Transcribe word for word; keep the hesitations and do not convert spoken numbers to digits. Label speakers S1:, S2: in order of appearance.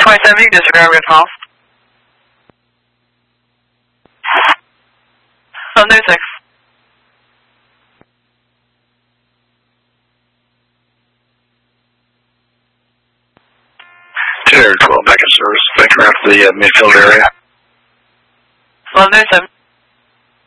S1: twenty-seven, you can disregard red call. eleven thirty-six.
S2: Two twelve back in service. Back around to the uh, midfield area.
S1: eleven thirty-seven.